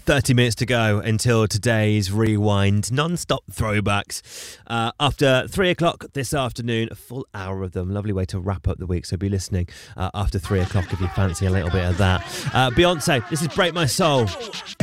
30 minutes to go until today's Rewind non-stop throwbacks. After 3 o'clock this afternoon, a full hour of them. Lovely way to wrap up the week, so be listening after 3 o'clock if you fancy a little bit of that. Beyonce, this is Break My Soul.